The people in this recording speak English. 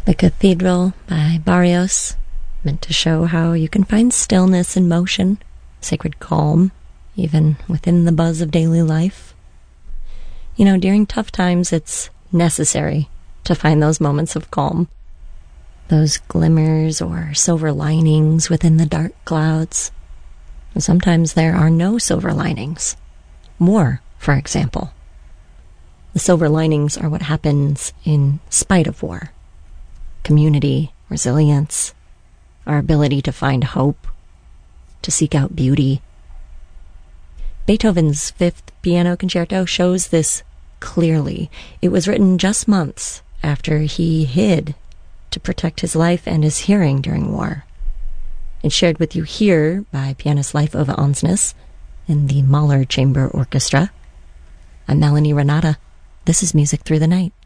The Cathedral by Barrios, meant to show how you can find stillness in motion, sacred calm, even within the buzz of daily life. You know, during tough times, it's necessary to find those moments of calm, those glimmers or silver linings within the dark clouds. And sometimes there are no silver linings. War, for example. The silver linings are what happens in spite of war. Community, resilience, our ability to find hope, to seek out beauty. Beethoven's Fifth Piano Concerto shows this clearly. It was written just months after he hid to protect his life and his hearing during war. It's shared with you here by pianist Leif Ove Ansnes in the Mahler Chamber Orchestra. I'm Melanie Renata. This is Music Through the Night.